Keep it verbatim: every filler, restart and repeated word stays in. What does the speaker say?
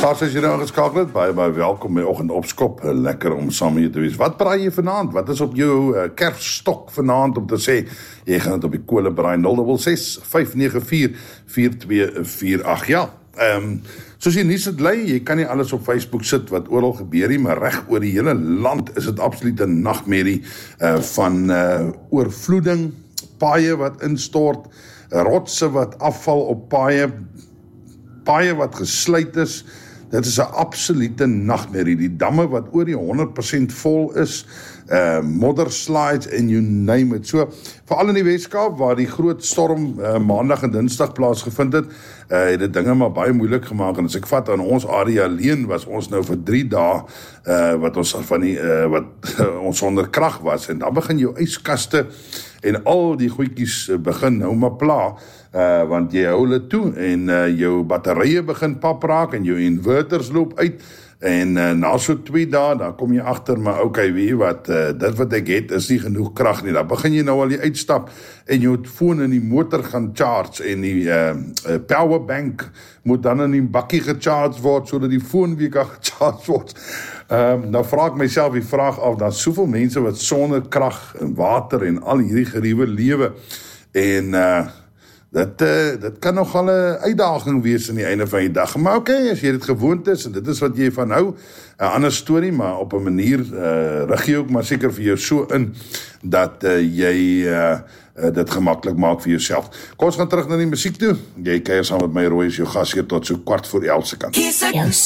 As jy nou ingeskakel het, baie baie welkom by Oggend Opskop. Lekker om saam met jou te wees. Wat braai jy vanaand? Wat is op jou uh, kerfstok vanaand om te sê? Jy gaan het op die kolle braai. nul ses ses vyf nege vier vier twee vier agt. Ja, ehm um, soos jy nuus het lei, jy kan nie alles op Facebook sit wat oral gebeur nie, maar reg oor die hele land is dit absoluut 'n nagmerrie uh, van uh, oorvloeding, paaie wat instort, rotse wat afval op paaie, paaie wat gesluit is. Dit is 'n absolute nagmerrie. Die damme wat oor die honderd persent vol is, uh, modderslides en you name it. So, veral in die Weskaap waar die groot storm uh, maandag en dinsdag plaasgevind het, uh, het dit dinge maar baie moeilik gemaak. En as ek vat aan ons area alleen, was ons nou vir drie dae uh, wat ons van die uh, wat uh, ons sonder krag was. En dan begin jou yskaste en al die goedjies begin nou maar pla. Uh, want jy hou hulle toe en uh, jou batterye begin pap raak en jou inverters loop uit en uh, na so twee dae, dan kom jy agter, maar okay, weet jy wat, uh, dit wat ek het is nie genoeg krag nie. Dan begin jy nou al die uitstap en jou foon in die motor gaan charge en die uh, uh, powerbank moet dan in die bakkie gecharged word sodat die foon weer kan gecharged word. Um, nou vraag ek myself die vraag af, dan soveel mense wat sonder krag en water en al hierdie geriewe lewe en uh, Dit, uh, dit kan nogal 'n uitdaging wees aan die einde van die dag. Maar oké, okay, as jy dit gewoond is en dit is wat jy van hou, 'n ander storie, maar op 'n manier uh, rig jy ook maar seker vir jou so in dat uh, jy uh, uh, dit gemaklik maak vir jouself. Kom ons gaan terug na die musiek toe. Jy kuier saam met my, Roy is jou gas hier tot so kwart voor elf se kant.